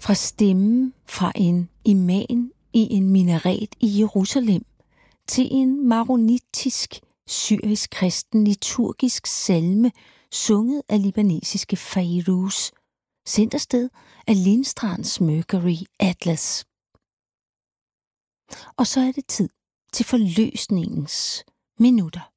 Fra stemmen fra en imam i en minaret i Jerusalem til en maronitisk syrisk kristen liturgisk salme, sunget af libanesiske Fairuz, sendt afsted af Lindstrands Mercury Atlas. Og så er det tid til forløsningens minutter.